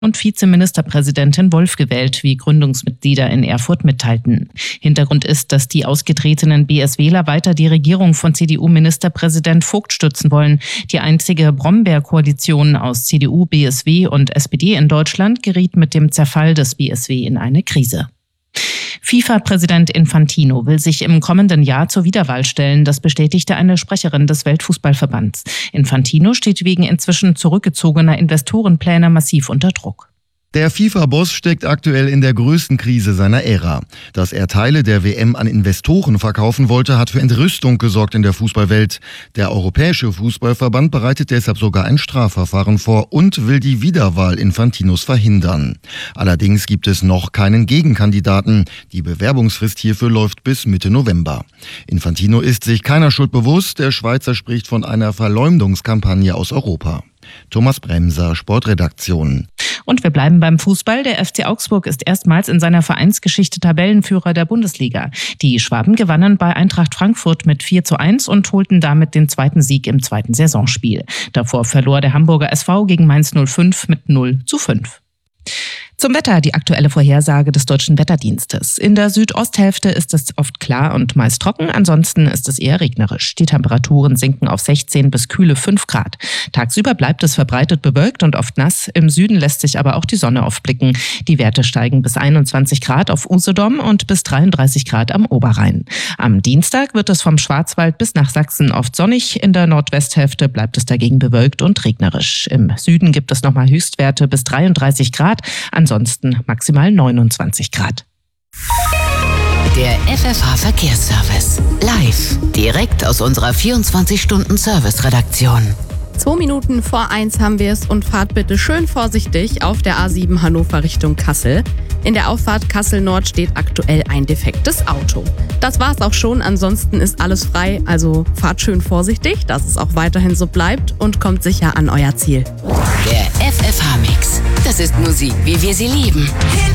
und Vizeministerpräsidentin Wolf gewählt, wie Gründungsmitglieder in Erfurt mitteilten. Hintergrund ist, dass die ausgetretenen BSWler weiter die Regierung von CDU-Ministerpräsident Vogt stützen wollen. Die einzige Brombeer-Koalition aus CDU, BSW und SPD in Deutschland geriet mit dem Zerfall des BSW in eine Krise. FIFA-Präsident Infantino will sich im kommenden Jahr zur Wiederwahl stellen. Das bestätigte eine Sprecherin des Weltfußballverbands. Infantino steht wegen inzwischen zurückgezogener Investorenpläne massiv unter Druck. Der FIFA-Boss steckt aktuell in der größten Krise seiner Ära. Dass er Teile der WM an Investoren verkaufen wollte, hat für Entrüstung gesorgt in der Fußballwelt. Der Europäische Fußballverband bereitet deshalb sogar ein Strafverfahren vor und will die Wiederwahl Infantinos verhindern. Allerdings gibt es noch keinen Gegenkandidaten. Die Bewerbungsfrist hierfür läuft bis Mitte November. Infantino ist sich keiner Schuld bewusst. Der Schweizer spricht von einer Verleumdungskampagne aus Europa. Thomas Bremser, Sportredaktion. Und wir bleiben beim Fußball. Der FC Augsburg ist erstmals in seiner Vereinsgeschichte Tabellenführer der Bundesliga. Die Schwaben gewannen bei Eintracht Frankfurt mit 4:1 und holten damit den zweiten Sieg im zweiten Saisonspiel. Davor verlor der Hamburger SV gegen Mainz 05 mit 0:5. Zum Wetter die aktuelle Vorhersage des Deutschen Wetterdienstes. In der Südosthälfte ist es oft klar und meist trocken, ansonsten ist es eher regnerisch. Die Temperaturen sinken auf 16 bis kühle 5 Grad. Tagsüber bleibt es verbreitet bewölkt und oft nass. Im Süden lässt sich aber auch die Sonne aufblicken. Die Werte steigen bis 21 Grad auf Usedom und bis 33 Grad am Oberrhein. Am Dienstag wird es vom Schwarzwald bis nach Sachsen oft sonnig. In der Nordwesthälfte bleibt es dagegen bewölkt und regnerisch. Im Süden gibt es nochmal Höchstwerte bis 33 Grad. Ansonsten maximal 29 Grad. Der FFH Verkehrsservice. Live. Direkt aus unserer 24-Stunden-Service-Redaktion. 2 Minuten vor 1 haben wir es und fahrt bitte schön vorsichtig auf der A7 Hannover Richtung Kassel. In der Auffahrt Kassel-Nord steht aktuell ein defektes Auto. Das war's auch schon, ansonsten ist alles frei, also fahrt schön vorsichtig, dass es auch weiterhin so bleibt und kommt sicher an euer Ziel. Der FFH-Mix. Das ist Musik, wie wir sie lieben.